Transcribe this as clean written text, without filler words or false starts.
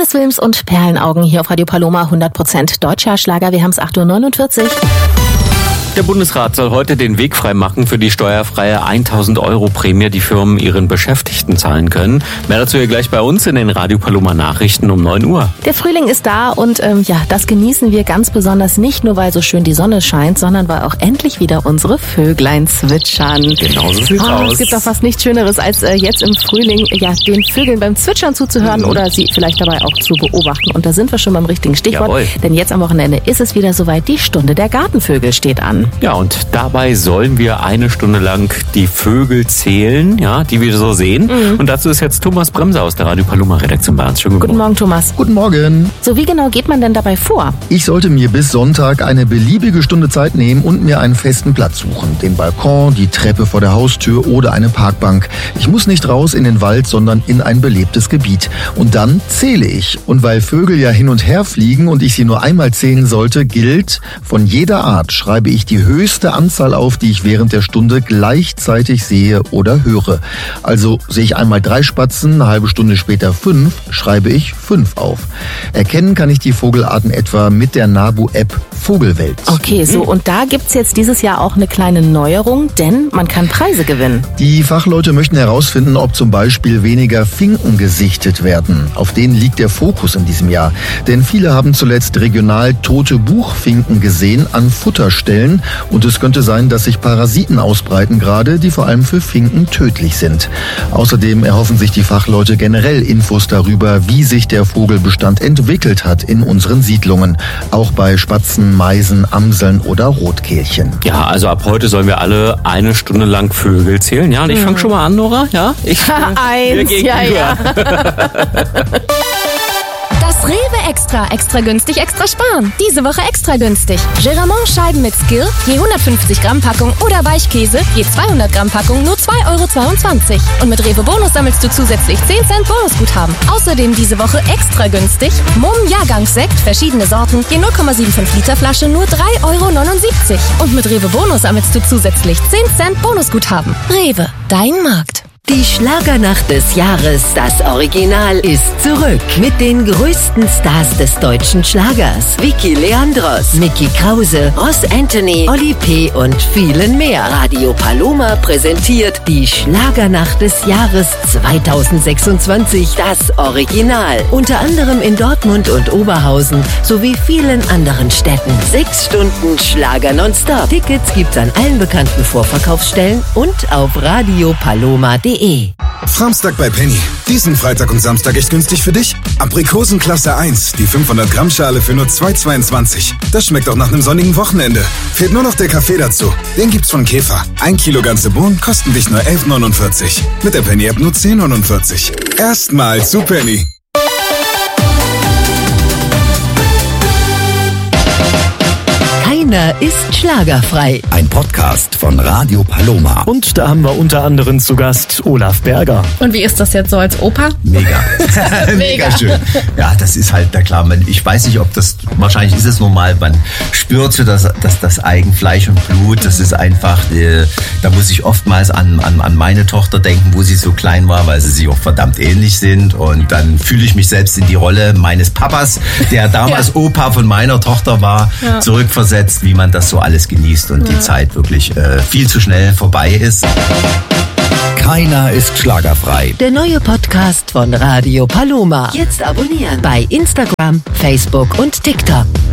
Hannes Wilms und Perlenaugen hier auf Radio Paloma, 100% deutscher Schlager. Wir haben es 8.49 Uhr. Der Bundesrat soll heute den Weg frei machen für die steuerfreie 1.000 € Prämie, die Firmen ihren Beschäftigten zahlen können. Mehr dazu hier gleich bei uns in den Radio Paloma Nachrichten um 9 Uhr. Der Frühling ist da und das genießen wir ganz besonders, nicht nur weil so schön die Sonne scheint, sondern weil auch endlich wieder unsere Vöglein zwitschern. Genau so sieht's aus. Es gibt doch was nichts Schöneres, als jetzt im Frühling den Vögeln beim Zwitschern zuzuhören oder sie vielleicht dabei auch zu beobachten. Und da sind wir schon beim richtigen Stichwort. Jawohl. Denn jetzt am Wochenende ist es wieder soweit, die Stunde der Gartenvögel steht an. Ja, und dabei sollen wir eine Stunde lang die Vögel zählen, ja, die wir so sehen. Und dazu ist jetzt Thomas Bremser aus der Radio Paloma Redaktion bei uns. Schönen Guten Morgen, Thomas. Guten Morgen. So, wie genau geht man denn dabei vor? Ich sollte mir bis Sonntag eine beliebige Stunde Zeit nehmen und mir einen festen Platz suchen. Den Balkon, die Treppe vor der Haustür oder eine Parkbank. Ich muss nicht raus in den Wald, sondern in ein belebtes Gebiet. Und dann zähle ich. Und weil Vögel ja hin und her fliegen und ich sie nur einmal zählen sollte, gilt, von jeder Art schreibe ich die höchste Anzahl auf, die ich während der Stunde gleichzeitig sehe oder höre. Also sehe ich einmal 3 Spatzen, eine halbe Stunde später 5, schreibe ich 5 auf. Erkennen kann ich die Vogelarten etwa mit der NABU-App Vogelwelt. Okay, so und da gibt's jetzt dieses Jahr auch eine kleine Neuerung, denn man kann Preise gewinnen. Die Fachleute möchten herausfinden, ob zum Beispiel weniger Finken gesichtet werden. Auf denen liegt der Fokus in diesem Jahr. Denn viele haben zuletzt regional tote Buchfinken gesehen an Futterstellen. Und es könnte sein, dass sich Parasiten ausbreiten gerade, die vor allem für Finken tödlich sind. Außerdem erhoffen sich die Fachleute generell Infos darüber, wie sich der Vogelbestand entwickelt hat in unseren Siedlungen. Auch bei Spatzen, Meisen, Amseln oder Rotkehlchen. Ja, also ab heute sollen wir alle eine Stunde lang Vögel zählen. Ja, und ich fange schon mal an, Nora. Ja, Eins, ja. Das Rewe Extra günstig, extra sparen. Diese Woche extra günstig. Geramont-Scheiben mit Skill, je 150 Gramm Packung oder Weichkäse, je 200 Gramm Packung, nur 2,22 €. Und mit Rewe Bonus sammelst du zusätzlich 10 Cent Bonusguthaben. Außerdem diese Woche extra günstig. Mumm Jahrgangssekt, verschiedene Sorten, je 0,75 Liter Flasche, nur 3,79 €. Und mit Rewe Bonus sammelst du zusätzlich 10 Cent Bonusguthaben. Rewe, dein Markt. Die Schlagernacht des Jahres, das Original, ist zurück. Mit den größten Stars des deutschen Schlagers. Vicky Leandros, Mickey Krause, Ross Anthony, Oli P. und vielen mehr. Radio Paloma präsentiert die Schlagernacht des Jahres 2026, das Original. Unter anderem in Dortmund und Oberhausen sowie vielen anderen Städten. 6 Stunden Schlager nonstop. Tickets gibt's an allen bekannten Vorverkaufsstellen und auf radiopaloma.de. Samstag bei Penny. Diesen Freitag und Samstag echt günstig für dich? Aprikosen Klasse 1, die 500 Gramm Schale für nur 2,22. Das schmeckt auch nach einem sonnigen Wochenende. Fehlt nur noch der Kaffee dazu. Den gibt's von Käfer. 1 Kilo ganze Bohnen kosten dich nur 11,49. Mit der Penny-App nur 10,49. Erstmal zu Penny. Keiner ist schlagerfrei. Ein Podcast von Radio Paloma. Und da haben wir unter anderem zu Gast Olaf Berger. Und wie ist das jetzt so als Opa? Mega. Mega schön. Ja, das ist halt, na klar, ich weiß nicht, ob das, wahrscheinlich ist es normal, man spürt so das Eigenfleisch und Blut, das ist einfach, da muss ich oftmals an meine Tochter denken, wo sie so klein war, weil sie sich auch verdammt ähnlich sind, und dann fühle ich mich selbst in die Rolle meines Papas, der damals Opa von meiner Tochter war, zurückversetzt, wie man das so alles genießt und die Zeit wirklich viel zu schnell vorbei ist. Keiner ist schlagerfrei. Der neue Podcast von Radio Paloma. Jetzt abonnieren bei Instagram, Facebook und TikTok.